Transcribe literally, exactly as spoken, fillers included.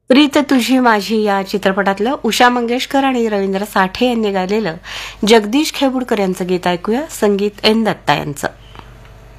प्रीत तुझी माझी या चित्रपटातलं उषा मंगेशकर आणि रवींद्र साठे यांनी गायलेलं जगदीश खेबुडकर यांचं गीत ऐकूया. संगीत एन दत्ता यांचं.